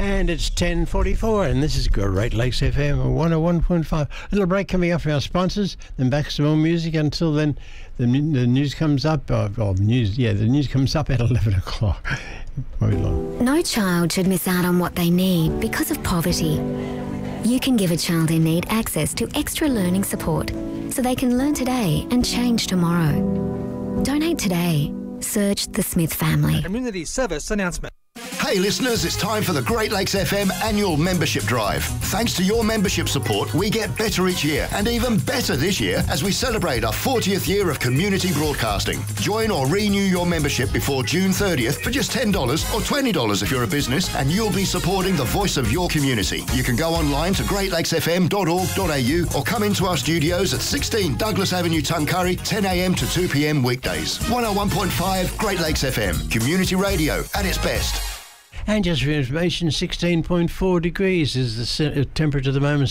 And it's 10:44, and this is Great Lakes FM 101.5. A little break coming up for our sponsors, then back to some more music. Until then, the news comes up. The news comes up at 11 o'clock. Won't be long. No child should miss out on what they need because of poverty. You can give a child in need access to extra learning support so they can learn today and change tomorrow. Donate today. Search the Smith family. Community service announcement. Hey listeners, it's time for the Great Lakes FM annual membership drive. Thanks to your membership support, we get better each year, and even better this year as we celebrate our 40th year of community broadcasting. Join or renew your membership before June 30th for just $10 or $20 if you're a business, and you'll be supporting the voice of your community. You can go online to greatlakesfm.org.au or come into our studios at 16 Douglas Avenue, Tuncurry, 10 a.m. to 2 p.m. weekdays. 101.5 Great Lakes FM, community radio at its best. And just for information, 16.4 degrees is the temperature at the moment,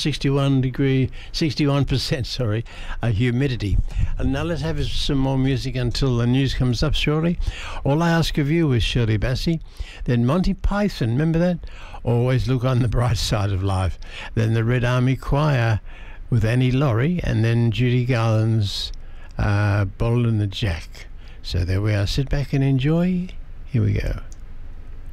61%, humidity. And now let's have some more music until the news comes up shortly. All I Ask of You with Shirley Bassey. Then Monty Python, remember that? Always Look on the Bright Side of Life. Then the Red Army Choir with Annie Laurie, and then Judy Garland's Bold and the Jack. So there we are. Sit back and enjoy. Here we go.